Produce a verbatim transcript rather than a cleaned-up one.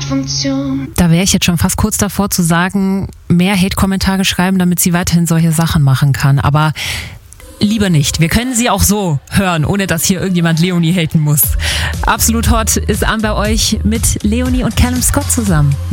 Chatfunktion. Da wäre ich jetzt schon fast kurz davor zu sagen, mehr Hate-Kommentare schreiben, damit sie weiterhin solche Sachen machen kann. Aber lieber nicht. Wir können sie auch so hören, ohne dass hier irgendjemand Leonie haten muss. Absolut Hot ist an bei euch mit Leonie und Callum Scott zusammen.